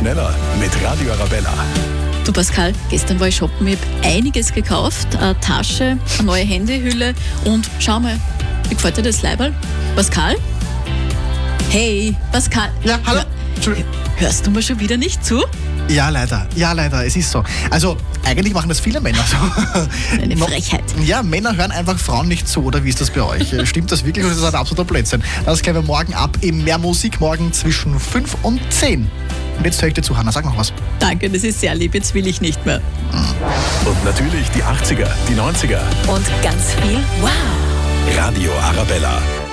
schneller mit Radio Arabella. Du Pascal, gestern war ich shoppen, ich habe einiges gekauft, eine Tasche, eine neue Handyhülle und schau mal, wie gefällt dir das Leiberl? Pascal? Hey, Pascal. Ja, hallo? Entschuldigung. Hörst du mir schon wieder nicht zu? Ja, leider, es ist so. Also, eigentlich machen das viele Männer so. Eine Frechheit. Ja, Männer hören einfach Frauen nicht zu, oder wie ist das bei euch? Stimmt das wirklich oder ist das ein absoluter Blödsinn? Das klären wir morgen ab im Mehr Musik, morgen zwischen 5 und 10. Und jetzt höre ich dir zu, Hanna, sag noch was. Danke, das ist sehr lieb, jetzt will ich nicht mehr. Und natürlich die 80er, die 90er. Und ganz viel Wow! Radio Arabella.